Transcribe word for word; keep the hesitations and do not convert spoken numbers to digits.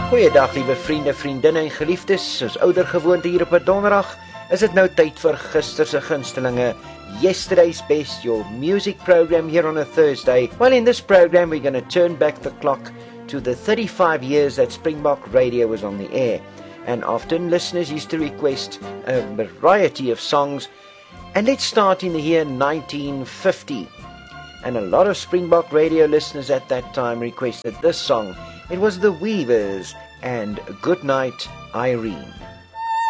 Goeiedag liewe vriende, vriendinne en geliefdes. Soos ouer gewoonte hier op 'n donderdag, is dit nou tyd vir gister se gunstelinge, Yesterday's Best, your music program here on a Thursday. Well, in this program we're going to turn back the clock to the thirty-five years that Springbok Radio was on the air. And often listeners used to request a variety of songs. And let's start in the year nineteen fifty. And a lot of Springbok Radio listeners at that time requested this song. It was the Weavers and Goodnight Irene.